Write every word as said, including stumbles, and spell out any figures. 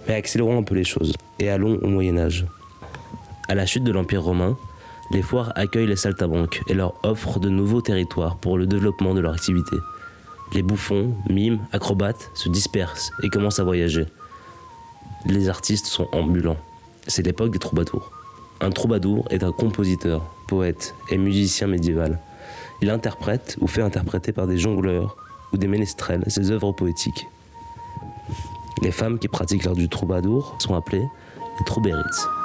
Mais accélérons un peu les choses et allons au Moyen-Âge. À la chute de l'Empire romain, les foires accueillent les saltimbanques et leur offrent de nouveaux territoires pour le développement de leur activité. Les bouffons, mimes, acrobates se dispersent et commencent à voyager. Les artistes sont ambulants. C'est l'époque des troubadours. Un troubadour est un compositeur, poète et musicien médiéval. Il interprète ou fait interpréter par des jongleurs ou des ménestrels ses œuvres poétiques. Les femmes qui pratiquent l'art du troubadour sont appelées les troubérites.